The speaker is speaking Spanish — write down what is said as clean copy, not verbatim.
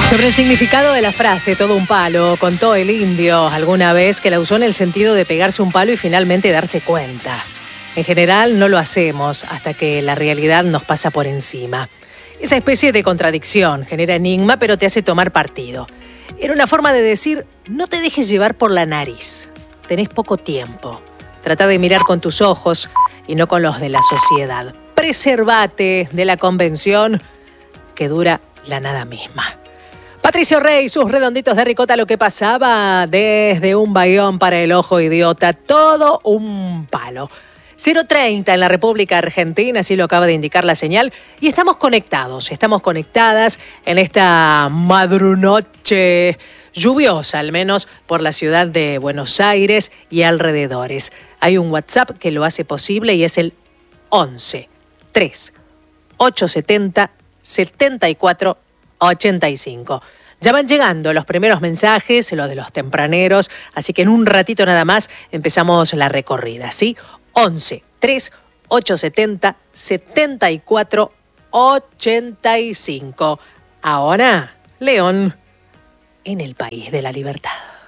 Sobre el significado de la frase, todo un palo, contó el indio alguna vez que la usó en el sentido de pegarse un palo y finalmente darse cuenta. En general no lo hacemos hasta que la realidad nos pasa por encima. Esa especie de contradicción genera enigma, pero te hace tomar partido. Era una forma de decir, no te dejes llevar por la nariz. Tenés poco tiempo. Trata de mirar con tus ojos y no con los de la sociedad. Preservate de la convención que dura la nada misma. Patricio Rey, sus redonditos de ricota, lo que pasaba desde un bayón para el ojo idiota, todo un palo. 0:30 en la República Argentina, así lo acaba de indicar la señal, y estamos conectadas en esta madrunoche lluviosa, al menos por la ciudad de Buenos Aires y alrededores. Hay un WhatsApp que lo hace posible y es el 11 3 870 74 85. Ya van llegando los primeros mensajes, los de los tempraneros, así que en un ratito nada más empezamos la recorrida, ¿sí? 11 3 870 74 85. Ahora, León, en el país de la libertad.